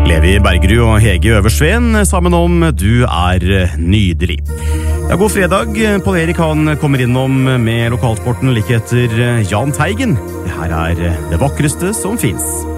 Levi Bergerud og Hege Øversveen sammen om Du er nydelig. Ja, god fredag. Pål Erik han kommer innom med lokalsporten like etter Jahn Teigen. Det her er det vakreste som finnes.